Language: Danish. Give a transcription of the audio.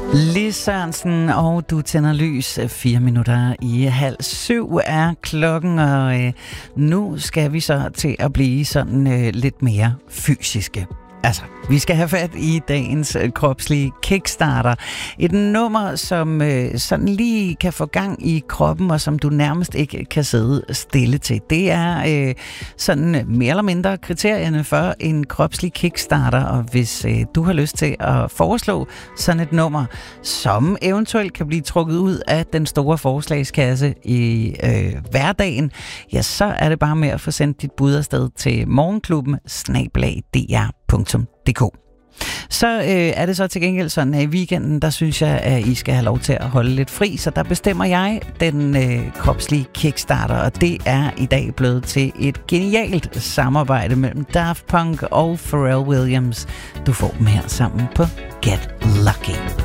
Lis Sørensen, og du tænder lys. 4 minutter i 6:30 er klokken, og nu skal vi så til at blive sådan lidt mere fysiske. Altså, vi skal have fat i dagens kropslige kickstarter. Et nummer, som sådan lige kan få gang i kroppen, og som du nærmest ikke kan sidde stille til. Det er sådan mere eller mindre kriterierne for en kropslig kickstarter, og hvis du har lyst til at foreslå sådan et nummer, som eventuelt kan blive trukket ud af den store forslagskasse i hverdagen, ja, så er det bare med at få sendt dit bud afsted til morgenklubben@dr.dk. Så er det så til gengæld sådan, at i weekenden, der synes jeg, at I skal have lov til at holde lidt fri, så der bestemmer jeg den kropslige kickstarter, og det er i dag blevet til et genialt samarbejde mellem Daft Punk og Pharrell Williams. Du får dem her sammen på Get Lucky.